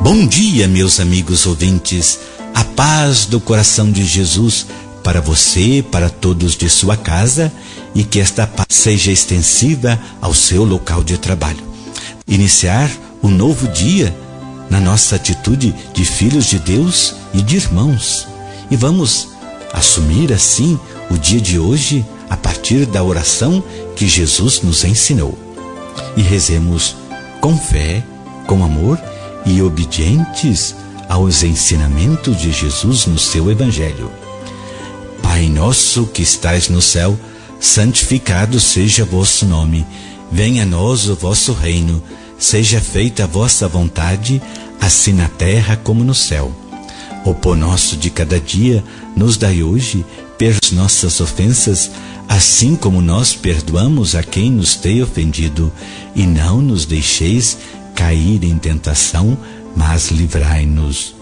Bom dia, meus amigos ouvintes. A paz do coração de Jesus para você, para todos de sua casa, e que esta paz seja extensiva ao seu local de trabalho. Iniciar um novo dia na nossa atitude de filhos de Deus e de irmãos. E vamos assumir assim o dia de hoje a partir da oração que Jesus nos ensinou. E rezemos com fé, com amor e obedientes aos ensinamentos de Jesus no seu Evangelho. Pai nosso que estais no céu, santificado seja vosso nome. Venha a nós o vosso reino. Seja feita a vossa vontade, assim na terra como no céu. O pão nosso de cada dia nos dai hoje, pelas nossas ofensas, assim como nós perdoamos a quem nos tem ofendido. E não nos deixeis cair em tentação, mas livrai-nos